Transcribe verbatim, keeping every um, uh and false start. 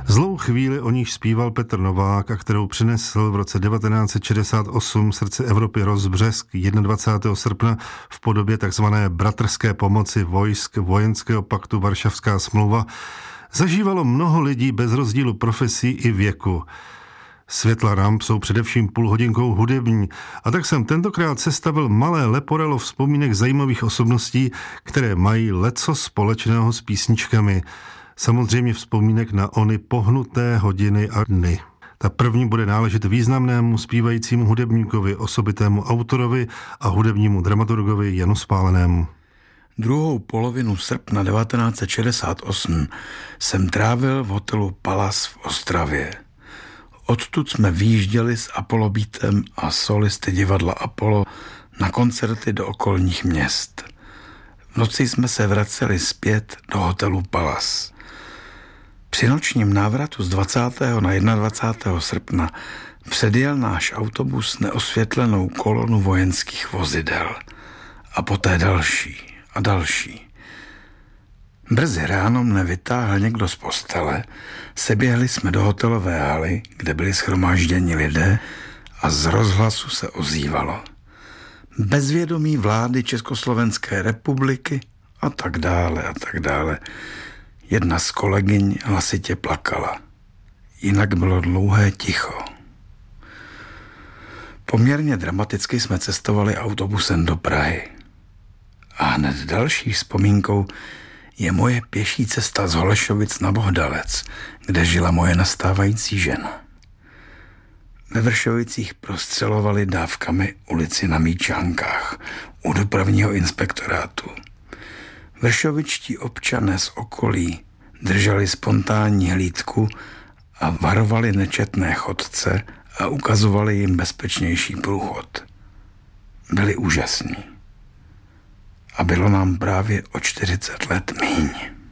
Zlou chvíli, o níž zpíval Petr Novák a kterou přinesl v roce devatenáct set šedesát osm srdci Evropy rozbřesk dvacátého prvního srpna v podobě tzv. Bratrské pomoci vojsk vojenského paktu Varšavská smlouva, zažívalo mnoho lidí bez rozdílu profesí i věku. Světla ramp jsou především půlhodinkou hudební a tak jsem tentokrát sestavil malé leporelo vzpomínek zajímavých osobností, které mají leco společného s písničkami. Samozřejmě vzpomínek na ony pohnuté hodiny a dny. Ta první bude náležet významnému zpívajícímu hudebníkovi, osobitému autorovi a hudebnímu dramaturgovi Janu Spálenému. Druhou polovinu srpna devatenáct set šedesát osm jsem trávil v hotelu Palace v Ostravě. Odtud jsme vyjížděli s Apollo Beatem a solisty divadla Apollo na koncerty do okolních měst. V noci jsme se vraceli zpět do hotelu Palace. Při nočním návratu z dvacátého na dvacátého prvního srpna předjel náš autobus neosvětlenou kolonu vojenských vozidel a poté další a další. Brzy ráno mne vytáhl někdo z postele, seběhli jsme do hotelové haly, kde byli shromážděni lidé a z rozhlasu se ozývalo: bezvědomí vlády Československé republiky a tak dále a tak dále. Jedna z kolegyň hlasitě plakala. Jinak bylo dlouhé ticho. Poměrně dramaticky jsme cestovali autobusem do Prahy. A hned další vzpomínkou je moje pěší cesta z Holešovic na Bohdalec, kde žila moje nastávající žena. Ve Vršovicích prostřelovali dávkami ulici na Míčánkách u dopravního inspektorátu. Vršovičtí občané z okolí drželi spontánní hlídku a varovali nečetné chodce a ukazovali jim bezpečnější průchod. Byli úžasní. A bylo nám právě o čtyřicet let míň.